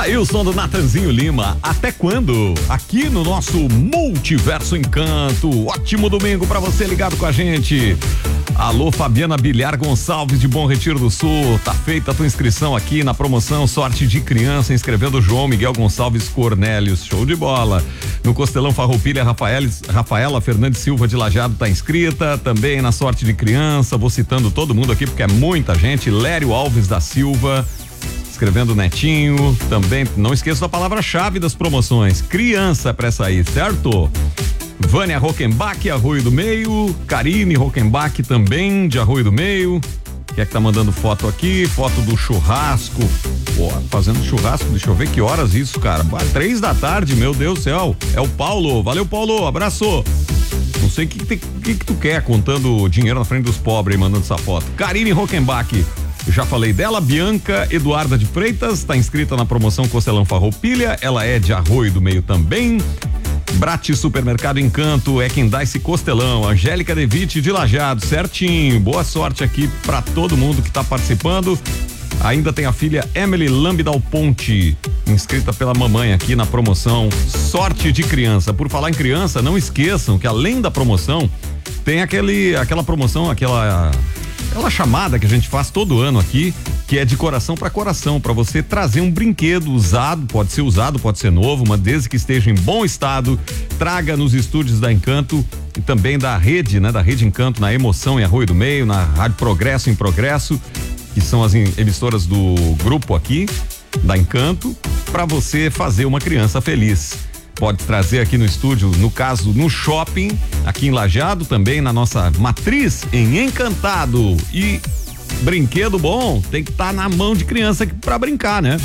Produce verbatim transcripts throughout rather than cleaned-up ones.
Aí o som do Natanzinho Lima, até quando? Aqui no nosso Multiverso Encanto. Ótimo domingo pra você ligado com a gente. Alô, Fabiana Bilhar Gonçalves de Bom Retiro do Sul. Tá feita a tua inscrição aqui na promoção Sorte de Criança, inscrevendo João Miguel Gonçalves Cornélios. Show de bola. No Costelão Farroupilha, Rafael, Rafaela Fernandes Silva de Lajeado tá inscrita. Também na Sorte de Criança, vou citando todo mundo aqui porque é muita gente. Lério Alves da Silva, escrevendo Netinho. Também não esqueça da palavra-chave das promoções, criança, pra sair, certo? Vânia Rockenbach, Arroio do Meio. Karine Rockenbach também, de Arroio do Meio. Quem é que tá mandando foto aqui? Foto do churrasco. Pô, fazendo churrasco, deixa eu ver que horas isso, cara. Três da tarde, meu Deus do céu. É o Paulo. Valeu, Paulo. Abraço. Não sei o que, que, que, que tu quer contando dinheiro na frente dos pobres e mandando essa foto. Karine Rockenbach. Já falei dela. Bianca Eduarda de Freitas, tá inscrita na promoção Costelão Farroupilha. Ela é de Arroio do Meio também. Brati Supermercado Encanto é quem dá esse costelão. Angélica Devite de Lajeado, certinho. Boa sorte aqui pra todo mundo que tá participando. Ainda tem a filha Emily Lambidal Ponte, inscrita pela mamãe aqui na promoção Sorte de Criança. Por falar em criança, não esqueçam que além da promoção, tem aquele, aquela promoção, aquela, aquela chamada que a gente faz todo ano aqui, que é de coração para coração, para você trazer um brinquedo usado, pode ser usado, pode ser novo, mas desde que esteja em bom estado, traga nos estúdios da Encanto e também da rede, né, da Rede Encanto, na Emoção em Arroio do Meio, na Rádio Progresso em Progresso, que são as emissoras do grupo aqui, da Encanto, para você fazer uma criança feliz. Pode trazer aqui no estúdio, no caso, no shopping, aqui em Lajeado, também na nossa matriz em Encantado. E brinquedo bom tem que estar tá na mão de criança aqui pra brincar, né?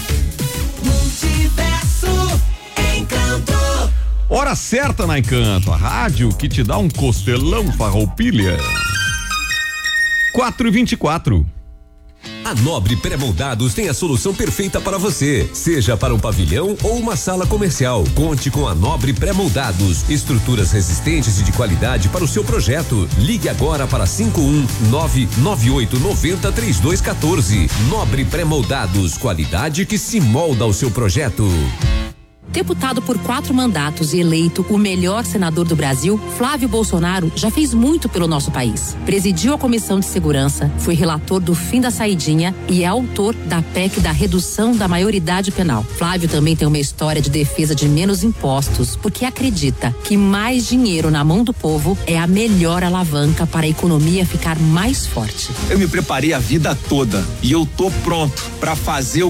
Multiverso Encanto. Hora certa na Encanto, a rádio que te dá um costelão Farroupilha. quatro e vinte e quatro. A Nobre Pré-Moldados tem a solução perfeita para você, seja para um pavilhão ou uma sala comercial. Conte com a Nobre Pré-Moldados, estruturas resistentes e de qualidade para o seu projeto. Ligue agora para cinco um nove nove oito nove zero três dois um quatro. Nobre Pré-Moldados, qualidade que se molda ao seu projeto. Deputado por quatro mandatos e eleito o melhor senador do Brasil, Flávio Bolsonaro já fez muito pelo nosso país. Presidiu a Comissão de Segurança, foi relator do fim da saidinha e é autor da P E C da redução da maioridade penal. Flávio também tem uma história de defesa de menos impostos, porque acredita que mais dinheiro na mão do povo é a melhor alavanca para a economia ficar mais forte. Eu me preparei a vida toda e eu tô pronto para fazer o